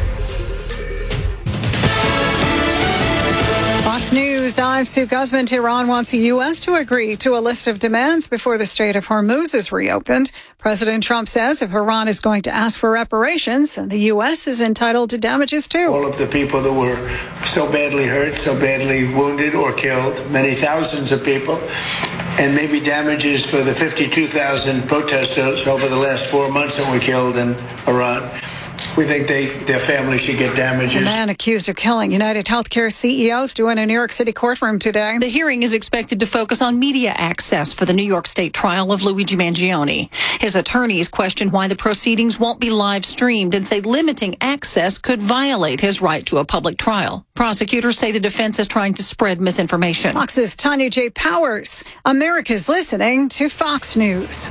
[SPEAKER 5] Fox News, I'm Sue Guzman. Iran wants the U.S. to agree to a list of demands before the Strait of Hormuz is reopened. President Trump says if Iran is going to ask for reparations, then the U.S. is entitled to damages too.
[SPEAKER 6] All of the people that were so badly hurt, so badly wounded or killed, many thousands of people, and maybe damages for the 52,000 protesters over the last 4 months that were killed in Iran. We think their families should get damages.
[SPEAKER 5] The man accused of killing United Healthcare CEOs doing a New York City courtroom today.
[SPEAKER 22] The hearing is expected to focus on media access for the New York State trial of Luigi Mangione. His attorneys question why the proceedings won't be live streamed and say limiting access could violate his right to a public trial. Prosecutors say the defense is trying to spread misinformation.
[SPEAKER 5] Fox's Tanya J. Powers. America's listening to Fox News.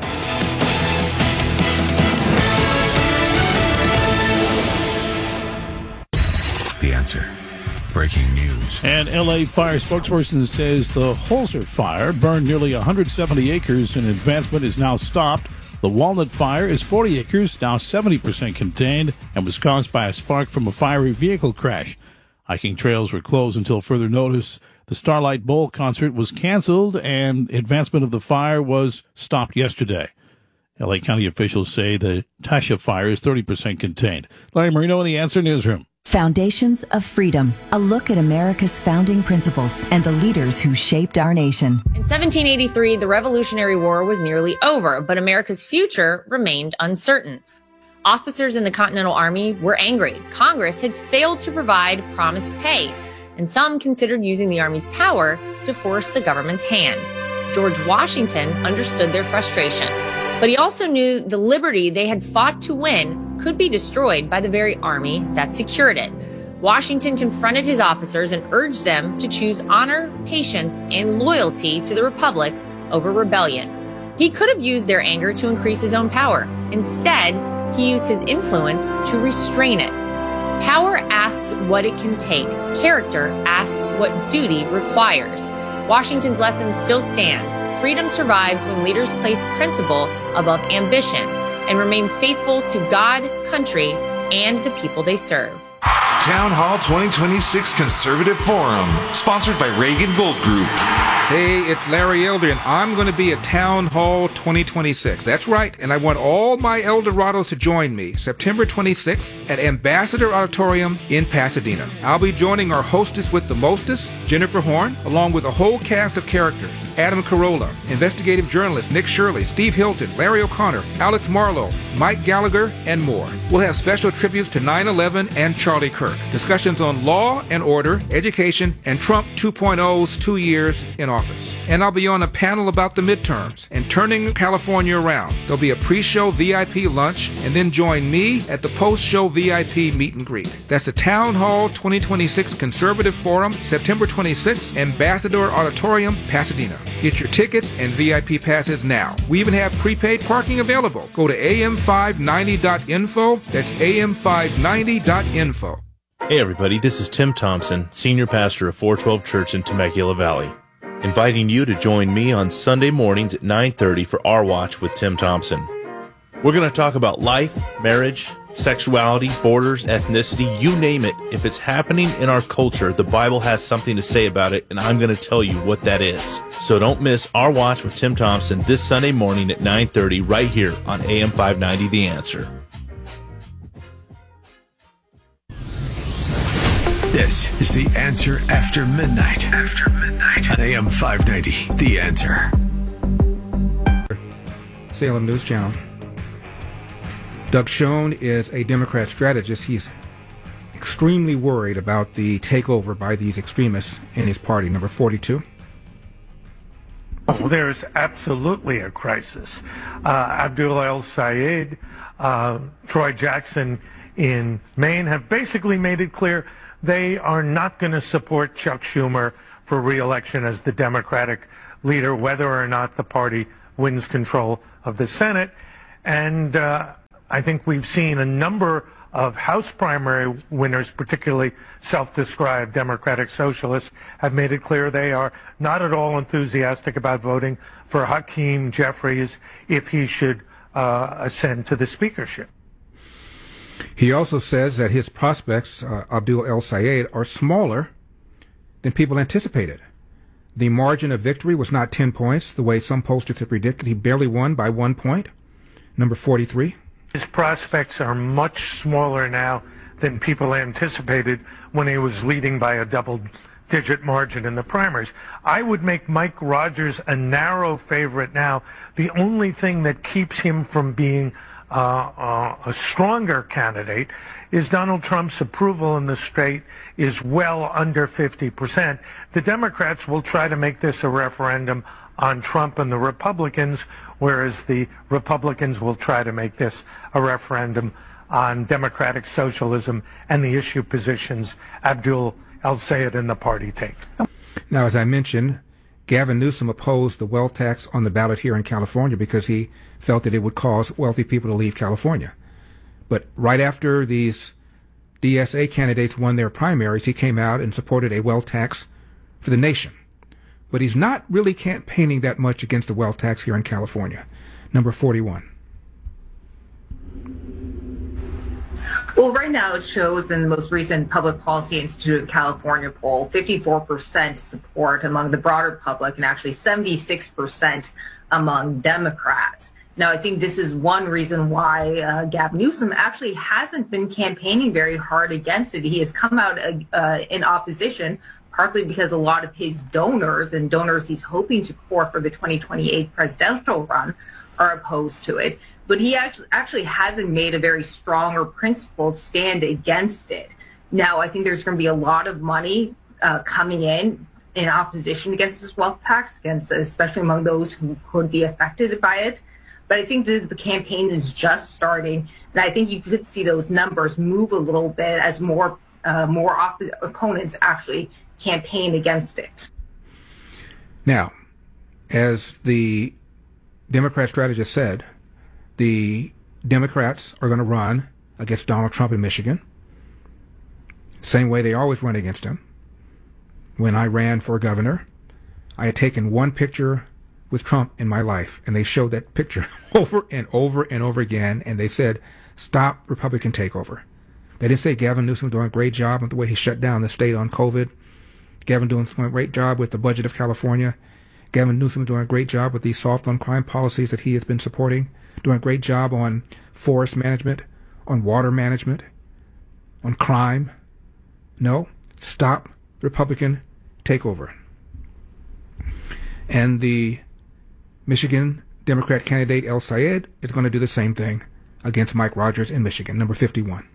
[SPEAKER 2] The Answer. Breaking news.
[SPEAKER 23] An L.A. fire spokesperson says the Holzer fire burned nearly 170 acres and advancement is now stopped. The Walnut fire is 40 acres, now 70% contained, and was caused by a spark from a fiery vehicle crash. Hiking trails were closed until further notice. The Starlight Bowl concert was canceled, and advancement of the fire was stopped yesterday. L.A. County officials say the Tasha fire is 30% contained. Larry Marino in the Answer Newsroom.
[SPEAKER 24] Foundations of Freedom, a look at America's founding principles and the leaders who shaped our nation.
[SPEAKER 13] In 1783, the Revolutionary War was nearly over, but America's future remained uncertain. Officers in the Continental Army were angry. Congress had failed to provide promised pay, and some considered using the Army's power to force the government's hand. George Washington understood their frustration, but he also knew the liberty they had fought to win could be destroyed by the very army that secured it. Washington confronted his officers and urged them to choose honor, patience, and loyalty to the Republic over rebellion. He could have used their anger to increase his own power. Instead, he used his influence to restrain it. Power asks what it can take. Character asks what duty requires. Washington's lesson still stands. Freedom survives when leaders place principle above ambition and remain faithful to God, country, and the people they serve.
[SPEAKER 25] Town Hall 2026 Conservative Forum, sponsored by Reagan Gold Group.
[SPEAKER 3] Hey, it's Larry Elder, and I'm going to be at Town Hall 2026. That's right, and I want all my Eldorados to join me September 26th at Ambassador Auditorium in Pasadena. I'll be joining our hostess with the mostest, Jennifer Horn, along with a whole cast of characters. Adam Carolla, investigative journalist Nick Shirley, Steve Hilton, Larry O'Connor, Alex Marlowe, Mike Gallagher, and more. We'll have special tributes to 9/11 and Charlie Kirk, discussions on law and order, education, and Trump 2.0's 2 years in office. And I'll be on a panel about the midterms and turning California around. There'll be a pre-show VIP lunch, and then join me at the post-show VIP meet and greet. That's the Town Hall 2026 Conservative Forum, September 26th, Ambassador Auditorium, Pasadena. Get your tickets and VIP passes now. We even have prepaid parking available. Go to am590.info. That's am590.info.
[SPEAKER 8] Hey everybody, this is Tim Thompson, Senior Pastor of 412 Church in Temecula Valley, inviting you to join me on Sunday mornings at 9:30 for Our Watch with Tim Thompson. We're going to talk about life, marriage, sexuality, borders, ethnicity, you name it. If it's happening in our culture, the Bible has something to say about it, and I'm going to tell you what that is. So don't miss Our Watch with Tim Thompson this Sunday morning at 9:30 right here on AM 590 The Answer.
[SPEAKER 2] This is The Answer After Midnight. After midnight on AM 590. The Answer.
[SPEAKER 3] Salem News Channel. Doug Schoen is a Democrat strategist. He's extremely worried about the takeover by these extremists in his party. Number 42.
[SPEAKER 9] Oh, there's absolutely a crisis. Abdul El-Sayed, Troy Jackson in Maine have basically made it clear they are not going to support Chuck Schumer for re-election as the Democratic leader, whether or not the party wins control of the Senate. And I think we've seen a number of House primary winners, particularly self-described Democratic socialists, have made it clear they are not at all enthusiastic about voting for Hakeem Jeffries if he should ascend to the speakership.
[SPEAKER 3] He also says that his prospects, Abdul El-Sayed, are smaller than people anticipated. The margin of victory was not 10 points, the way some pollsters had predicted. He barely won by 1 point. Number 43.
[SPEAKER 9] His prospects are much smaller now than people anticipated when he was leading by a double-digit margin in the primaries. I would make Mike Rogers a narrow favorite now. The only thing that keeps him from being a stronger candidate is Donald Trump's approval in the state is well under 50%. The Democrats will try to make this a referendum on Trump and the Republicans, whereas the Republicans will try to make this a referendum on democratic socialism and the issue positions Abdul El-Sayed and the party take.
[SPEAKER 3] Now, as I mentioned, Gavin Newsom opposed the wealth tax on the ballot here in California because he felt that it would cause wealthy people to leave California. But right after these DSA candidates won their primaries, he came out and supported a wealth tax for the nation. But he's not really campaigning that much against the wealth tax here in California. Number 41.
[SPEAKER 19] Well, right now it shows in the most recent Public Policy Institute of California poll, 54% support among the broader public and actually 76% among Democrats. Now, I think this is one reason why Gavin Newsom actually hasn't been campaigning very hard against it. He has come out in opposition, partly because a lot of his donors and donors he's hoping to court for the 2028 presidential run are opposed to it. But he actually hasn't made a very strong or principled stand against it. Now, I think there's going to be a lot of money coming in opposition against this wealth tax, especially among those who could be affected by it. But I think the campaign is just starting, and I think you could see those numbers move a little bit as more opponents actually campaign against it.
[SPEAKER 3] Now, as the Democrat strategist said, the Democrats are going to run against Donald Trump in Michigan, same way they always run against him. When I ran for governor, I had taken one picture with Trump in my life, and they showed that picture over and over and over again, and they said, stop Republican takeover. They didn't say Gavin Newsom doing a great job with the way he shut down the state on COVID. Gavin doing a great job with the budget of California. Gavin Newsom doing a great job with these soft on crime policies that he has been supporting, doing a great job on forest management, on water management, on crime. No, stop Republican takeover. And the Michigan Democrat candidate El-Sayed is going to do the same thing against Mike Rogers in Michigan. Number 51.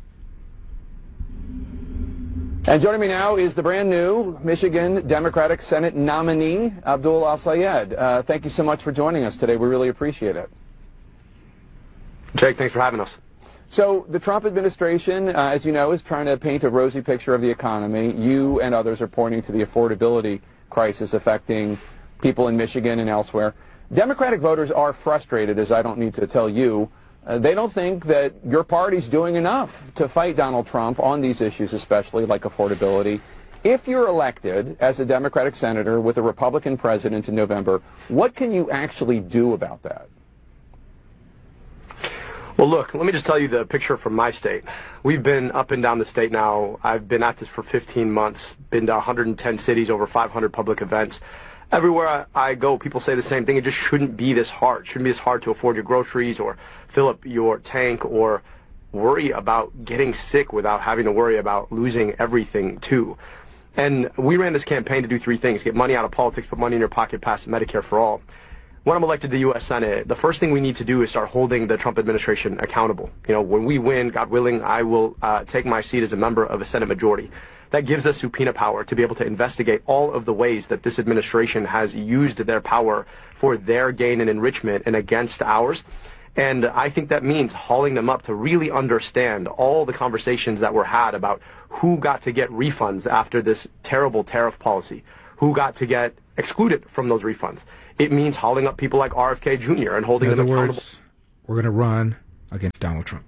[SPEAKER 10] And joining me now is the brand new Michigan Democratic Senate nominee, Abdul El-Sayed. Thank you so much for joining us today. We really appreciate it.
[SPEAKER 11] Jake, thanks for having us.
[SPEAKER 10] So the Trump administration, as you know, is trying to paint a rosy picture of the economy. You and others are pointing to the affordability crisis affecting people in Michigan and elsewhere. Democratic voters are frustrated, as I don't need to tell you, They don't think that your party's doing enough to fight Donald Trump on these issues, especially like affordability. If you're elected as a Democratic senator with a Republican president in November, what can you actually do about that?
[SPEAKER 11] Well, look, let me just tell you the picture from my state. We've been up and down the state now. I've been at this for 15 months, been to 110 cities, over 500 public events. Everywhere I go, people say the same thing. It just shouldn't be this hard. It shouldn't be this hard to afford your groceries or fill up your tank or worry about getting sick without having to worry about losing everything, too. And we ran this campaign to do three things: get money out of politics, put money in your pocket, pass Medicare for all. When I'm elected to the U.S. Senate, the first thing we need to do is start holding the Trump administration accountable. You know, when we win, God willing, I will take my seat as a member of a Senate majority. That gives us subpoena power to be able to investigate all of the ways that this administration has used their power for their gain and enrichment and against ours. And I think that means hauling them up to really understand all the conversations that were had about who got to get refunds after this terrible tariff policy, who got to get excluded from those refunds. It means hauling up people like RFK Jr. and holding them accountable. In other words,
[SPEAKER 3] we're going to run against Donald Trump.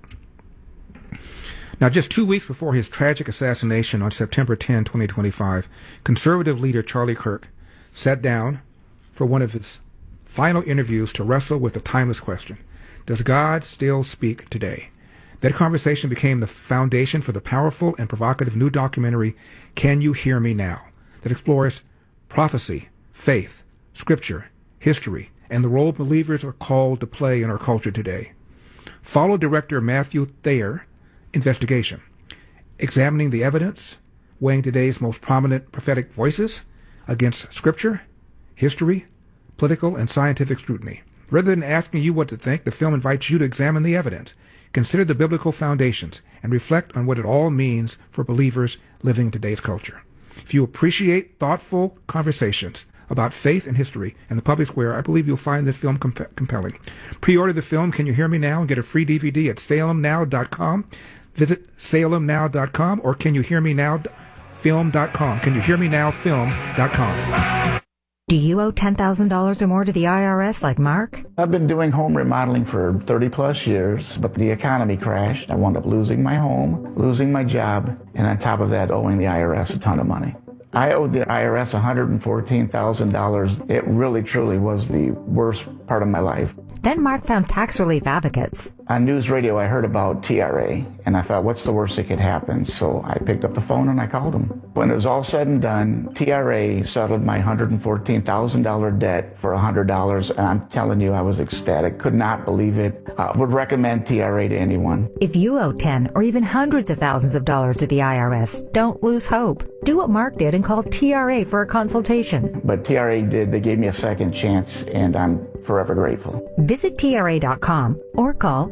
[SPEAKER 3] Now, just 2 weeks before his tragic assassination on September 10, 2025, conservative leader Charlie Kirk sat down for one of his final interviews to wrestle with the timeless question: does God still speak today? That conversation became the foundation for the powerful and provocative new documentary, Can You Hear Me Now?, that explores prophecy, faith, scripture, history, and the role believers are called to play in our culture today. Follow director Matthew Thayer investigation, examining the evidence, weighing today's most prominent prophetic voices against scripture, history, political, and scientific scrutiny. Rather than asking you what to think, the film invites you to examine the evidence, consider the biblical foundations, and reflect on what it all means for believers living in today's culture. If you appreciate thoughtful conversations about faith and history in the public square, I believe you'll find this film compelling. Pre-order the film Can You Hear Me Now? And get a free DVD at salemnow.com. Visit salemnow.com or CanYouHearMeNowFilm.com. CanYouHearMeNowFilm.com.
[SPEAKER 12] Do you owe $10,000 or more to the IRS like Mark?
[SPEAKER 14] I've been doing home remodeling for 30 plus years, but the economy crashed. I wound up losing my home, losing my job, and on top of that, owing the IRS a ton of money. I owed the IRS $114,000. It really, truly was the worst part of my life.
[SPEAKER 12] Then Mark found Tax Relief Advocates.
[SPEAKER 14] On news radio, I heard about TRA, and I thought, what's the worst that could happen? So I picked up the phone and I called them. When it was all said and done, TRA settled my $114,000 debt for $100, and I'm telling you, I was ecstatic. Could not believe it. Would recommend TRA to anyone.
[SPEAKER 12] If you owe 10 or even hundreds of thousands of dollars to the IRS, don't lose hope. Do what Mark did and call TRA for a consultation.
[SPEAKER 14] But TRA did. They gave me a second chance, and I'm forever grateful.
[SPEAKER 12] Visit TRA.com or call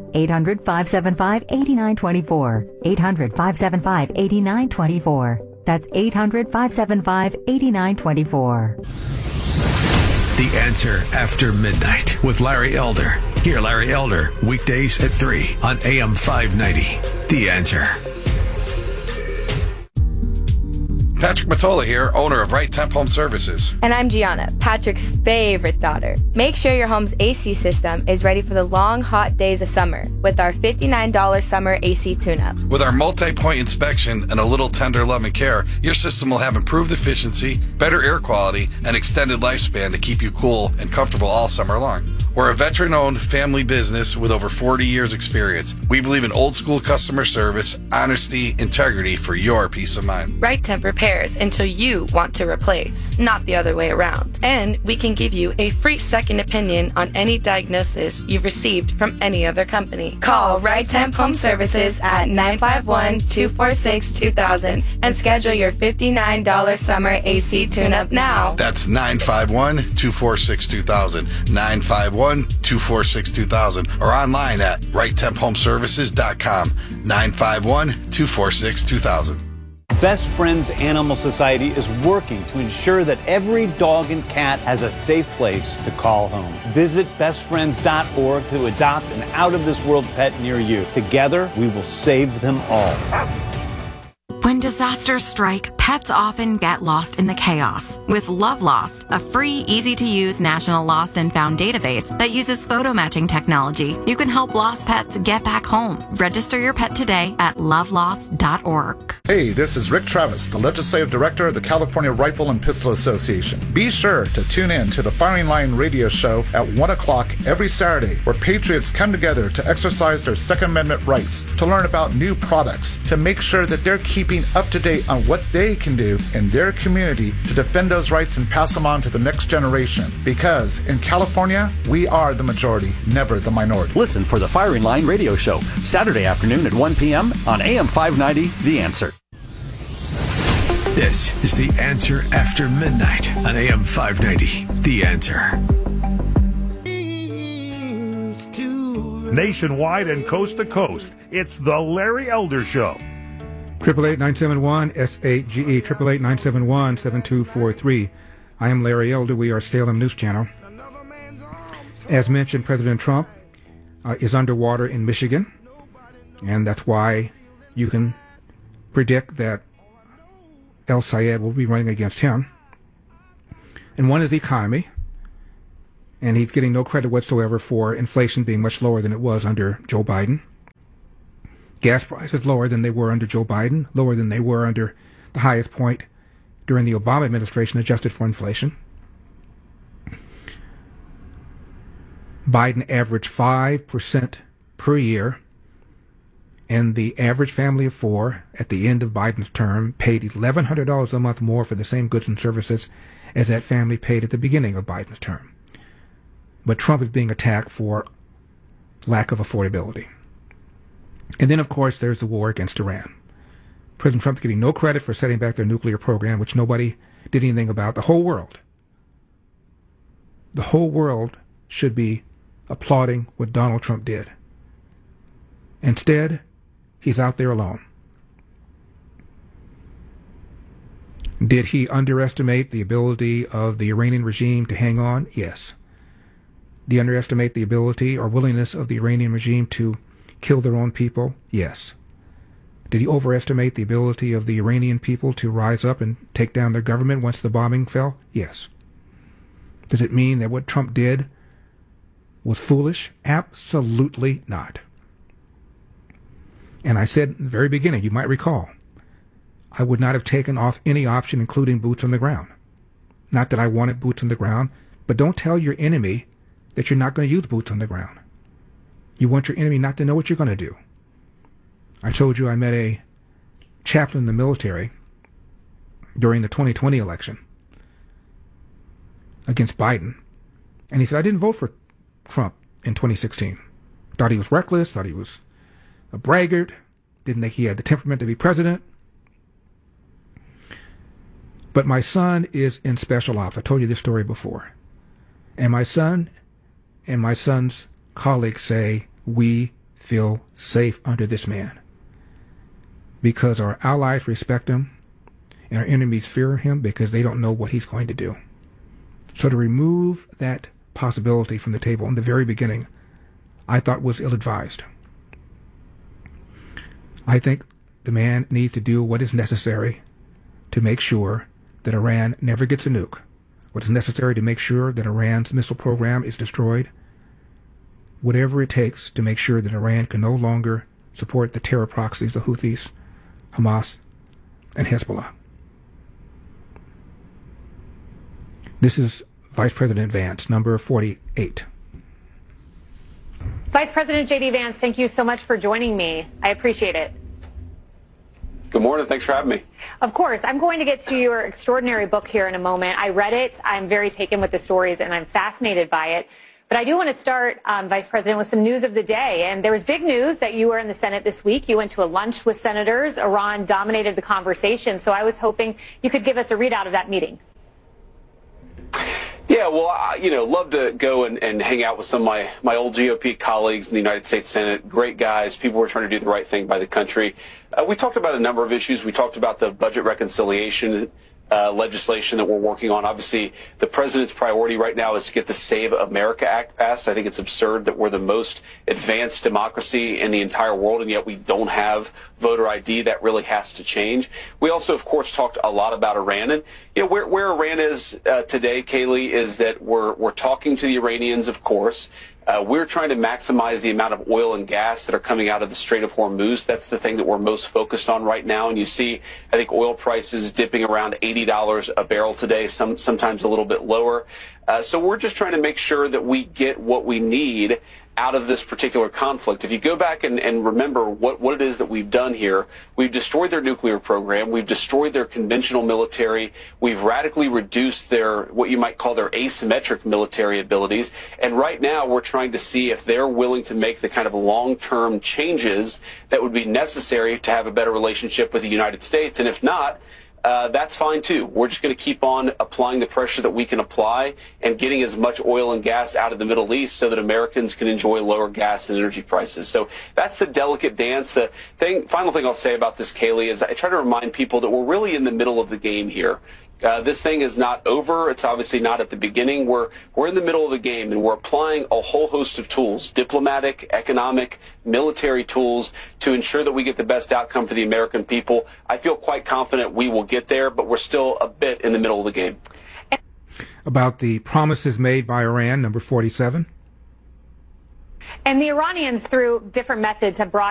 [SPEAKER 12] 800-575-8924. 800-575-8924. That's 800-575-8924.
[SPEAKER 2] The Answer After Midnight with Larry Elder. Hear Larry Elder weekdays at 3 on AM 590. The Answer.
[SPEAKER 15] Patrick Matola here, owner of Right Temp Home Services.
[SPEAKER 17] And I'm Gianna, Patrick's favorite daughter. Make sure your home's AC system is ready for the long, hot days of summer with our $59 summer AC tune-up.
[SPEAKER 15] With our multi-point inspection and a little tender love and care, your system will have improved efficiency, better air quality, and extended lifespan to keep you cool and comfortable all summer long. We're a veteran-owned family business with over 40 years experience. We believe in old-school customer service, honesty, integrity for your peace of mind.
[SPEAKER 17] Right Temp repairs until you want to replace, not the other way around. And we can give you a free second opinion on any diagnosis you've received from any other company. Call Right Temp Home Services at 951-246-2000 and schedule your $59 summer AC tune-up now.
[SPEAKER 15] That's 951-246-2000. 951-246-2000 or online at righttemphomeservices.com. 951-246-2000.
[SPEAKER 18] Best Friends Animal Society is working to ensure that every dog and cat has a safe place to call home. Visit bestfriends.org to adopt an out-of-this-world pet near you. Together, we will save them all.
[SPEAKER 21] When disasters strike,
[SPEAKER 4] Pets often get lost in the chaos. With Love Lost, a free, easy-to-use national lost and found database that uses photo matching technology, you can help lost pets get back home. Register your pet today at lovelost.org.
[SPEAKER 7] Hey, this is Rick Travis, the Legislative Director of the California Rifle and Pistol Association. Be sure to tune in to the Firing Line radio show at 1 o'clock every Saturday, where patriots come together to exercise their Second Amendment rights, to learn about new products, to make sure that they're keeping up to date on what they can do in their community to defend those rights and pass them on to the next generation. Because in California, we are the majority, never the minority.
[SPEAKER 16] Listen for the Firing Line radio show, Saturday afternoon at 1 p.m. on AM 590, The Answer.
[SPEAKER 2] This is The Answer After Midnight on AM 590, The Answer.
[SPEAKER 20] Nationwide and coast to coast, it's the Larry Elder Show.
[SPEAKER 3] 888-971-SAGE, 888-971-7243. I am Larry Elder. We are Salem News Channel. As mentioned, President Trump is underwater in Michigan, and that's why you can predict that El Sayed will be running against him. And one is the economy, and he's getting no credit whatsoever for inflation being much lower than it was under Joe Biden. Gas prices lower than they were under Joe Biden, lower than they were under the highest point during the Obama administration, adjusted for inflation. Biden averaged 5% per year, and the average family of four at the end of Biden's term paid $1,100 a month more for the same goods and services as that family paid at the beginning of Biden's term. But Trump is being attacked for lack of affordability. And then, of course, there's the war against Iran. President Trump's getting no credit for setting back their nuclear program, which nobody did anything about. The whole world should be applauding what Donald Trump did. Instead, he's out there alone. Did he underestimate the ability of the Iranian regime to hang on? Yes. Did he underestimate the ability or willingness of the Iranian regime to kill their own people? Yes. Did he overestimate the ability of the Iranian people to rise up and take down their government once the bombing fell? Yes. Does it mean that what Trump did was foolish? Absolutely not. And I said in the very beginning, you might recall, I would not have taken off any option, including boots on the ground. Not that I wanted boots on the ground, but don't tell your enemy that you're not going to use boots on the ground. You want your enemy not to know what you're going to do. I told you I met a chaplain in the military during the 2020 election against Biden, and he said, I didn't vote for Trump in 2016. Thought he was reckless, thought he was a braggart, didn't think he had the temperament to be president. But my son is in special ops. I told you this story before. And my son and my son's colleagues say, we feel safe under this man because our allies respect him and our enemies fear him because they don't know what he's going to do. So to remove that possibility from the table in the very beginning, I thought was ill-advised. I think the man needs to do what is necessary to make sure that Iran never gets a nuke, what is necessary to make sure that Iran's missile program is destroyed, whatever it takes to make sure that Iran can no longer support the terror proxies, the Houthis, Hamas, and Hezbollah. This is Vice President Vance, number 48.
[SPEAKER 21] Vice President J.D. Vance, thank you so much for joining me. I appreciate it.
[SPEAKER 26] Good morning. Thanks for having me.
[SPEAKER 21] Of course. I'm going to get to your extraordinary book here in a moment. I read it. I'm very taken with the stories, and I'm fascinated by it. But I do want to start, Vice President, with some news of the day. And there was big news that you were in the Senate this week. You went to a lunch with senators. Iran dominated the conversation. So I was hoping you could give us a readout of that meeting.
[SPEAKER 26] Yeah, well, love to go and hang out with some of my old GOP colleagues in the United States Senate. Great guys. People who are trying to do the right thing by the country. We talked about a number of issues. We talked about the budget reconciliation legislation that we're working on. Obviously, the president's priority right now is to get the Save America Act passed. I think it's absurd that we're the most advanced democracy in the entire world, and yet we don't have voter ID. That really has to change. We also, of course, talked a lot about Iran. And where Iran is today, Kaylee, is that we're talking to the Iranians, of course. We're trying to maximize the amount of oil and gas that are coming out of the Strait of Hormuz. That's the thing that we're most focused on right now. And you see, I think, oil prices dipping around $80 a barrel today, sometimes a little bit lower. So we're just trying to make sure that we get what we need out of this particular conflict. If you go back and remember what it is that we've done here, we've destroyed their nuclear program, we've destroyed their conventional military, we've radically reduced their, what you might call their asymmetric military abilities, and right now we're trying to see if they're willing to make the kind of long-term changes that would be necessary to have a better relationship with the United States, and if not, that's fine too. We're just going to keep on applying the pressure that we can apply and getting as much oil and gas out of the Middle East so that Americans can enjoy lower gas and energy prices. So that's the delicate dance. The final thing I'll say about this, Kaylee, is I try to remind people that we're really in the middle of the game here. This thing is not over. It's obviously not at the beginning. We're in the middle of the game, and we're applying a whole host of tools, diplomatic, economic, military tools, to ensure that we get the best outcome for the American people. I feel quite confident we will get there, but we're still a bit in the middle of the game.
[SPEAKER 3] About the promises made by Iran, number 47.
[SPEAKER 21] And the Iranians, through different methods, have brought